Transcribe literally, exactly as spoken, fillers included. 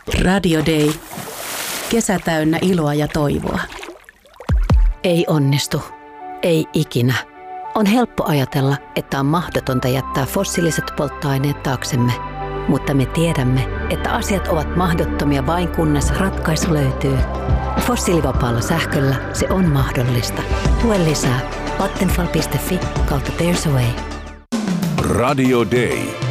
Radio Day. Kesä täynnä iloa ja toivoa. Ei onnistu. Ei ikinä. On helppo ajatella, että on mahdotonta jättää fossiiliset polttoaineet taaksemme. Mutta me tiedämme, että asiat ovat mahdottomia vain kunnes ratkaisu löytyy. Fossiilivapaalla sähköllä se on mahdollista. Lue lisää vattenfall piste fi kautta There's a Way. Radio Day.